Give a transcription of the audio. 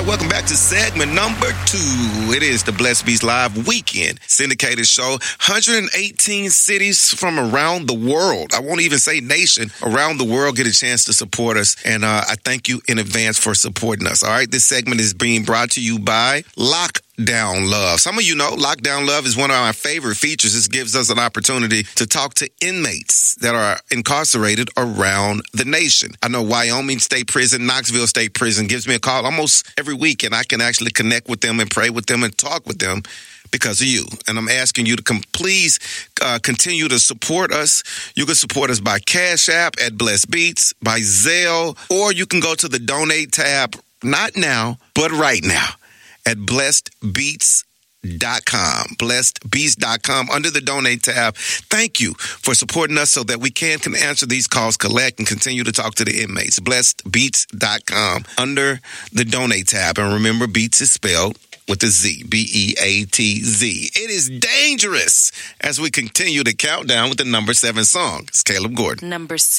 right, welcome back to segment number 2. It is the Blessed Beats Live Weekend syndicated show. 118 cities from around the world, I won't even say nation, around the world get a chance to support us. And I thank you in advance for supporting us. All right, this segment is being brought to you by Lockdown Love. Some of you know Lockdown Love is one of our favorite features. This gives us an opportunity to talk to inmates that are incarcerated around the nation. I know Wyoming State Prison, Knoxville State Prison gives me a call almost every week, and I can actually connect with them and pray with them and talk with them because of you. And I'm asking you to please continue to support us. You can support us by Cash App at Blessed Beats, by Zelle, or you can go to the donate tab, not now, but right now, at blessedbeats.com. blessedbeats.com under the donate tab. Thank you for supporting us so that we can answer these calls, collect, and continue to talk to the inmates. blessedbeats.com under the donate tab. And remember, Beats is spelled with a Z, B-E-A-T-Z. It is dangerous as we continue to count down with the number 7 song. It's Caleb Gordon. Number 7.